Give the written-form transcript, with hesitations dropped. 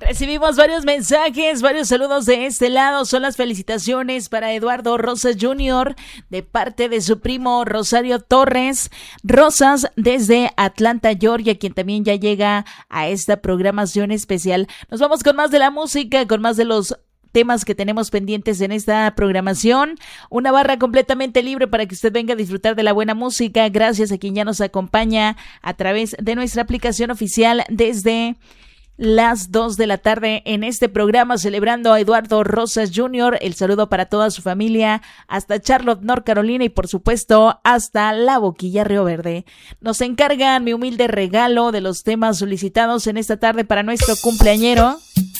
Recibimos varios mensajes, varios saludos de este lado. Son las felicitaciones para Eduardo Rosas Jr. de parte de su primo Rosario Torres Rosas desde Atlanta, Georgia, quien también ya llega a esta programación especial. Nos vamos con más de la música, con más de los temas que tenemos pendientes en esta programación. Una barra completamente libre para que usted venga a disfrutar de la buena música. Gracias a quien ya nos acompaña a través de nuestra aplicación oficial desde las 2 de la tarde en este programa celebrando a Eduardo Rosas Jr. El saludo para toda su familia hasta Charlotte, North Carolina y por supuesto hasta La Boquilla, Río Verde. Nos encargan mi humilde regalo de los temas solicitados en esta tarde para nuestro cumpleañero.